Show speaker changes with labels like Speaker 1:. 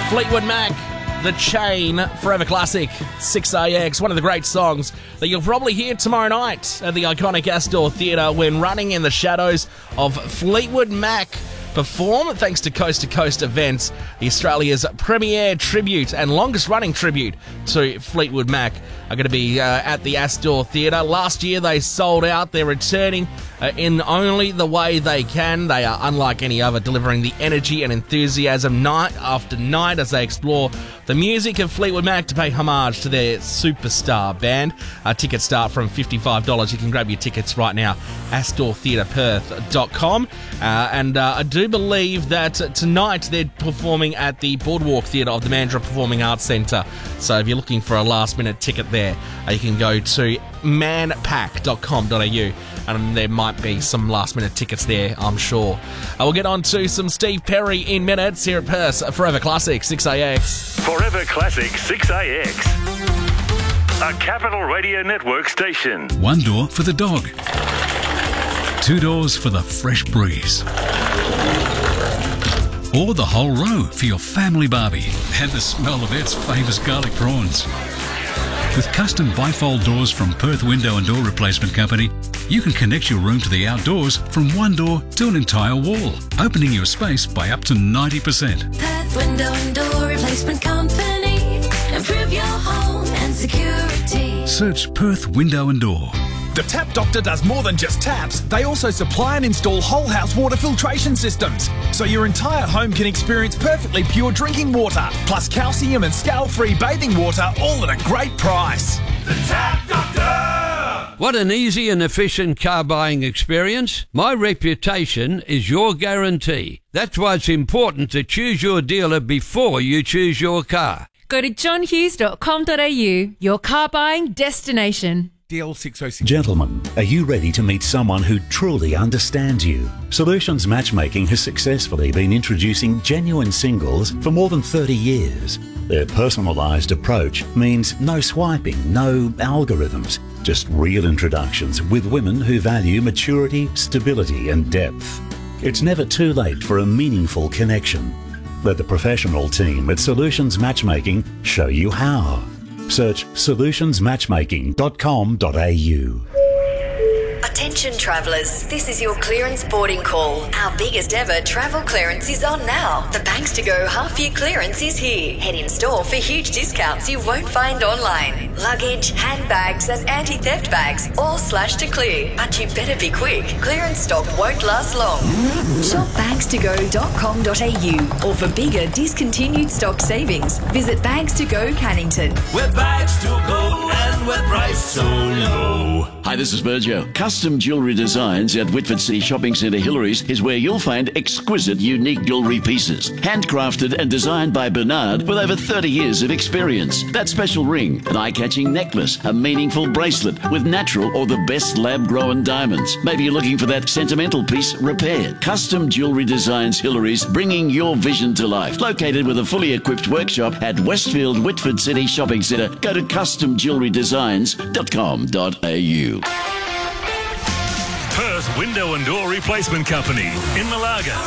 Speaker 1: Fleetwood Mac, The Chain, Forever Classic, 6AX, one of the great songs that you'll probably hear tomorrow night at the iconic Astor Theatre when Running in the Shadows of Fleetwood Mac perform, thanks to Coast Events, Australia's premier tribute and longest-running tribute to Fleetwood Mac are going to be at the Astor Theatre. Last year they sold out. They're returning in only the way they can. They are unlike any other, delivering the energy and enthusiasm night after night as they explore the music of Fleetwood Mac to pay homage to their superstar band. Tickets start from $55. You can grab your tickets right now, astortheatreperth.com. And I do believe that tonight they're performing at the Boardwalk Theatre of the Mandurah Performing Arts Centre. So if you're looking for a last-minute ticket there, you can go to manpack.com.au and there might be some last-minute tickets there, I'm sure. We'll get on to some Steve Perry in minutes here at Perth's Forever Classic 6AX.
Speaker 2: Forever Classic 6AX. A Capital Radio Network station.
Speaker 3: One door for the dog. Two doors for the fresh breeze. Or the whole row for your family barbie and the smell of its famous garlic prawns. With custom bifold doors from Perth Window and Door Replacement Company, you can connect your room to the outdoors from one door to an entire wall, opening your space by up to 90%.
Speaker 4: Perth Window and Door Replacement Company. Improve your home and security.
Speaker 3: Search Perth Window and Door.
Speaker 5: The Tap Doctor does more than just taps. They also supply and install whole house water filtration systems, so your entire home can experience perfectly pure drinking water, plus calcium and scale-free bathing water, all at a great price.
Speaker 2: The Tap Doctor!
Speaker 6: What an easy and efficient car buying experience. My reputation is your guarantee. That's why it's important to choose your dealer before you choose your car.
Speaker 7: Go to johnhughes.com.au, your car buying destination.
Speaker 5: DL 606.
Speaker 8: Gentlemen, are you ready to meet someone who truly understands you? Solutions Matchmaking has successfully been introducing genuine singles for more than 30 years. Their personalised approach means no swiping, no algorithms, just real introductions with women who value maturity, stability and depth. It's never too late for a meaningful connection. Let the professional team at Solutions Matchmaking show you how. Search solutionsmatchmaking.com.au.
Speaker 4: Attention travellers, this is your clearance boarding call. Our biggest ever travel clearance is on now. The Banks to Go half-year clearance is here. Head in store for huge discounts you won't find online. Luggage, handbags and anti-theft bags all slashed to clear. But you better be quick. Clearance stock won't last long. Shop bankstogo.com.au or for bigger discontinued stock savings, visit Bags to Go Cannington.
Speaker 9: We're Bags to Go and we're priced so low.
Speaker 10: Hi, this is Virgil. Custom Jewellery Designs at Whitford City Shopping Centre Hillary's is where you'll find exquisite, unique jewellery pieces. Handcrafted and designed by Bernard with over 30 years of experience. That special ring, an eye-catching necklace, a meaningful bracelet with natural or the best lab-grown diamonds. Maybe you're looking for that sentimental piece repaired. Custom Jewellery Designs Hillary's, bringing your vision to life. Located with a fully equipped workshop at Westfield Whitford City Shopping Centre. Go to customjewellerydesigns.com.au.
Speaker 2: Perth Window and Door Replacement Company in Malaga.